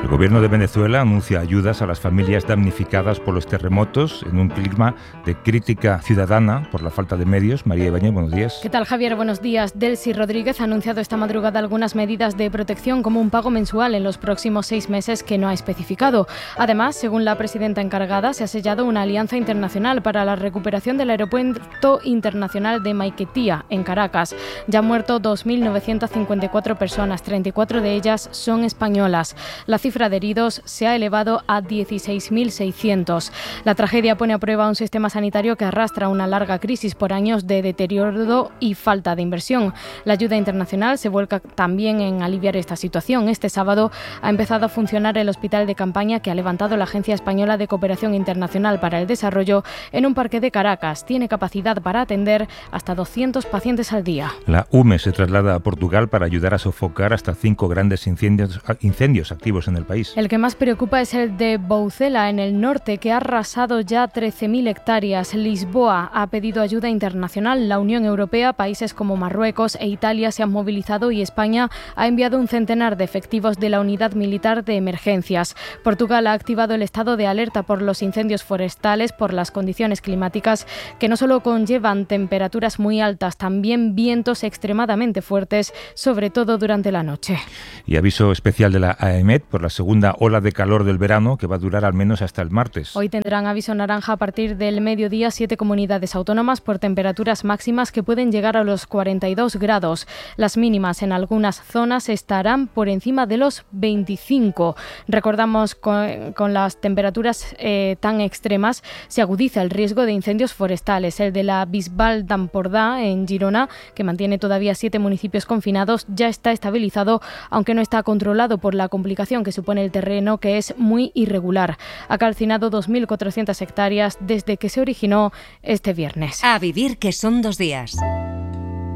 El gobierno de Venezuela anuncia ayudas a las familias damnificadas por los terremotos en un clima de crítica ciudadana por la falta de medios. María Ibáñez, buenos días. ¿Qué tal, Javier? Buenos días. Delcy Rodríguez ha anunciado esta madrugada algunas medidas de protección como un pago mensual en los próximos 6 meses que no ha especificado. Además, según la presidenta encargada, se ha sellado una alianza internacional para la recuperación del aeropuerto internacional de Maiquetía, en Caracas. Ya han muerto 2.954 personas, 34 de ellas son españolas. La cifra de heridos se ha elevado a 16.600. La tragedia pone a prueba un sistema sanitario que arrastra una larga crisis por años de deterioro y falta de inversión. La ayuda internacional se vuelca también en aliviar esta situación. Este sábado ha empezado a funcionar el hospital de campaña que ha levantado la Agencia Española de Cooperación Internacional para el Desarrollo en un parque de Caracas. Tiene capacidad para atender hasta 200 pacientes al día. La UME se traslada a Portugal para ayudar a sofocar hasta 5 grandes incendios activos en el país. El que más preocupa es el de Boucela, en el norte, que ha arrasado ya 13.000 hectáreas. Lisboa ha pedido ayuda internacional. La Unión Europea, países como Marruecos e Italia se han movilizado y España ha enviado un centenar de efectivos de la Unidad Militar de Emergencias. Portugal ha activado el estado de alerta por los incendios forestales por las condiciones climáticas que no solo conllevan temperaturas muy altas, también vientos extremadamente fuertes, sobre todo durante la noche. Y aviso especial de la AEMET por la segunda ola de calor del verano que va a durar al menos hasta el martes. Hoy tendrán aviso naranja a partir del mediodía 7 comunidades autónomas por temperaturas máximas que pueden llegar a los 42 grados. Las mínimas en algunas zonas estarán por encima de los 25. Recordamos con las temperaturas tan extremas se agudiza el riesgo de incendios forestales. El de la Bisbal d'Empordà en Girona, que mantiene todavía 7 municipios confinados, ya está estabilizado, aunque no está controlado por la complicación que supone el terreno, que es muy irregular. Ha calcinado 2.400 hectáreas desde que se originó este viernes. A vivir, que son 2 días.